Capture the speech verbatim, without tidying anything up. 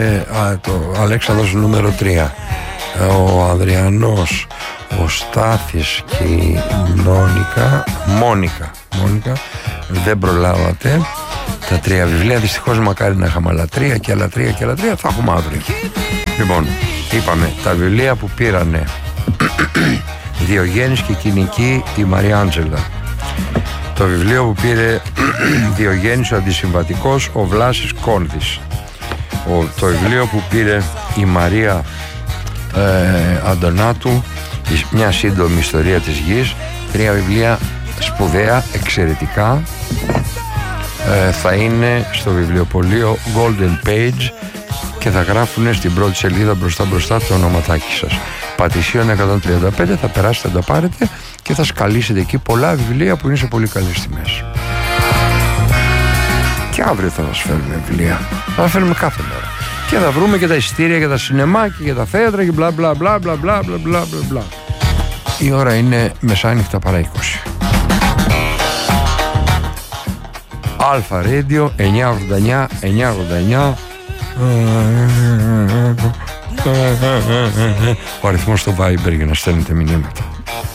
Ε, α, το Αλέξανδρος νούμερο τρία. Ο Ανδριανός, ο Στάθης και η Μόνικα, Μόνικα, Μόνικα, δεν προλάβατε. Τα τρία βιβλία, δυστυχώς μακάρι να είχαμε άλλα τρία και άλλα τρία και άλλα τρία, θα έχουμε αύριο. Λοιπόν, είπαμε τα βιβλία που πήρανε Διογέννης και Κοινική η Μαρία Άντζελα. Το βιβλίο που πήρε Διογέννης ο Αντισυμβατικός, ο Βλάσης Κόνδης. Ο, το βιβλίο που πήρε η Μαρία ε, Αντωνάτου, μια σύντομη ιστορία της γης. Τρία βιβλία σπουδαία, εξαιρετικά. Ε, θα είναι στο βιβλιοπωλείο Golden Page και θα γράφουν στην πρώτη σελίδα μπροστά μπροστά το ονοματάκι σας. Πατησίων εκατόν τριάντα πέντε, θα περάσετε να τα πάρετε και θα σκαλίσετε εκεί πολλά βιβλία που είναι σε πολύ καλές τιμές. Και αύριο θα σας φέρουμε βιβλία. Θα σας φέρουμε κάθε μέρα. Και θα βρούμε και τα εισιτήρια για τα σινεμά και για τα θέατρα και μπλα μπλα μπλα μπλα μπλα μπλα μπλα μπλα. Η ώρα είναι μεσάνυχτα παρά είκοσι. Αλφα Radio εννιακόσια ογδόντα εννιά εννιακόσια ογδόντα εννιά. Ο αριθμός στο Viber για να στέλνετε μηνύματα.